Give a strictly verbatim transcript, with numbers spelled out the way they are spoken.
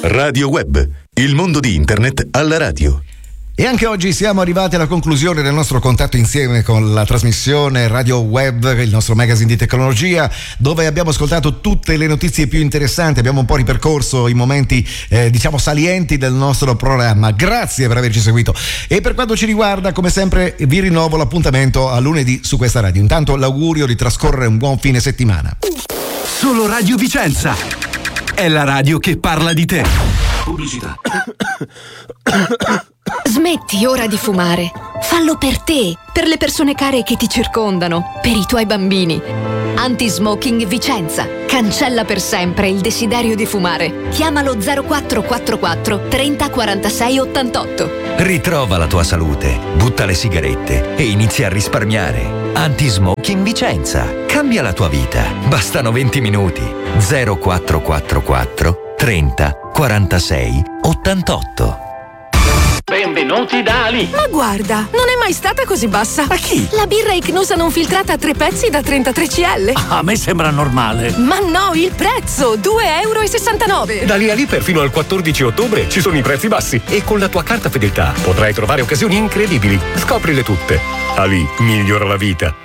Radio Web, il mondo di internet alla radio. E anche oggi siamo arrivati alla conclusione del nostro contatto insieme con la trasmissione Radio Web, il nostro magazine di tecnologia, dove abbiamo ascoltato tutte le notizie più interessanti, abbiamo un po' ripercorso i momenti eh, diciamo salienti del nostro programma. Grazie per averci seguito e per quanto ci riguarda, come sempre, vi rinnovo l'appuntamento a lunedì su questa radio. Intanto l'augurio di trascorrere un buon fine settimana. Solo Radio Vicenza è la radio che parla di te. Pubblicità. Smetti ora di fumare. Fallo per te, per le persone care che ti circondano, per i tuoi bambini. Anti-Smoking Vicenza. Cancella per sempre il desiderio di fumare. Chiamalo zero quattro quattro quattro trenta quarantasei ottantotto. Ritrova la tua salute, butta le sigarette e inizia a risparmiare. Anti-Smoking Vicenza. Cambia la tua vita. Bastano venti minuti. zero quattro quattro quattro trenta quarantasei ottantotto. Benvenuti da Ali. Ma guarda, non è mai stata così bassa. Ma chi? La birra Icnusa non filtrata a tre pezzi da trentatré centilitri. Ah, a me sembra normale. Ma no, il prezzo, due e sessantanove euro. Da lì a lì per fino al quattordici ottobre ci sono i prezzi bassi e con la tua carta fedeltà potrai trovare occasioni incredibili. Scoprile tutte. Ali migliora la vita.